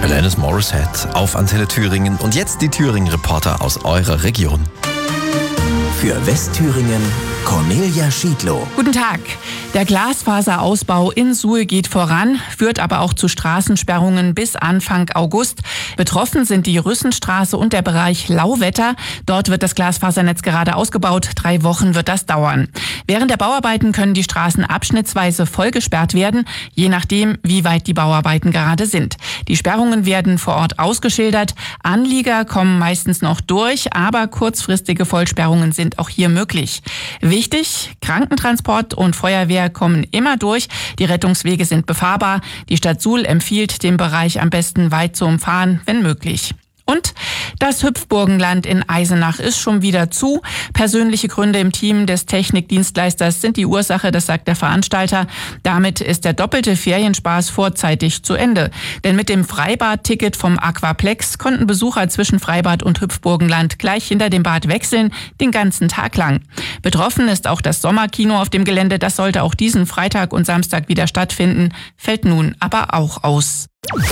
Alanis Morissette auf Antenne Thüringen. Und jetzt die Thüringen-Reporter aus eurer Region. Für Westthüringen Cornelia Schiedlow. Guten Tag. Der Glasfaserausbau in Suhl geht voran, führt aber auch zu Straßensperrungen bis Anfang August. Betroffen sind die Rüssenstraße und der Bereich Lauwetter. Dort wird das Glasfasernetz gerade ausgebaut. 3 Wochen wird das dauern. Während der Bauarbeiten können die Straßen abschnittsweise vollgesperrt werden, je nachdem, wie weit die Bauarbeiten gerade sind. Die Sperrungen werden vor Ort ausgeschildert. Anlieger kommen meistens noch durch, aber kurzfristige Vollsperrungen sind auch hier möglich. Wichtig, Krankentransport und Feuerwehr kommen immer durch. Die Rettungswege sind befahrbar. Die Stadt Suhl empfiehlt, den Bereich am besten weit zu umfahren, wenn möglich. Und das Hüpfburgenland in Eisenach ist schon wieder zu. Persönliche Gründe im Team des Technikdienstleisters sind die Ursache, das sagt der Veranstalter. Damit ist der doppelte Ferienspaß vorzeitig zu Ende. Denn mit dem Freibad-Ticket vom Aquaplex konnten Besucher zwischen Freibad und Hüpfburgenland gleich hinter dem Bad wechseln, den ganzen Tag lang. Betroffen ist auch das Sommerkino auf dem Gelände. Das sollte auch diesen Freitag und Samstag wieder stattfinden, fällt nun aber auch aus.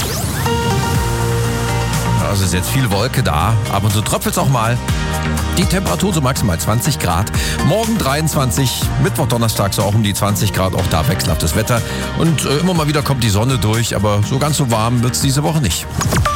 Also ist jetzt viel Wolke da, ab und zu tröpfelt es auch mal. Die Temperatur so maximal 20 Grad. Morgen 23, Mittwoch, Donnerstag so auch um die 20 Grad. Auch da wechselhaftes Wetter. Und immer mal wieder kommt die Sonne durch, aber so ganz so warm wird es diese Woche nicht.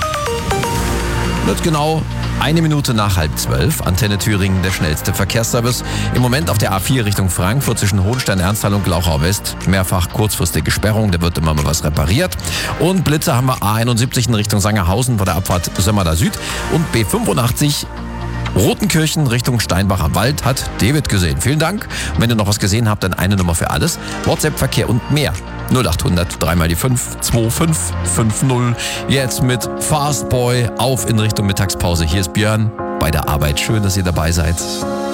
Wird genau 1 Minute nach 11:30. Antenne Thüringen, der schnellste Verkehrsservice. Im Moment auf der A4 Richtung Frankfurt zwischen Hohenstein, Ernsthal und Glauchau West. Mehrfach kurzfristige Sperrung, da wird immer mal was repariert. Und Blitze haben wir A71 in Richtung Sangerhausen vor der Abfahrt Sömmerda Süd. Und B85 Rotenkirchen Richtung Steinbach am Wald hat David gesehen. Vielen Dank. Und wenn ihr noch was gesehen habt, dann eine Nummer für alles. WhatsApp-Verkehr und mehr. 0800 3 mal die 5 2550. Jetzt mit Fastboy auf in Richtung Mittagspause. Hier ist Björn bei der Arbeit. Schön, dass ihr dabei seid.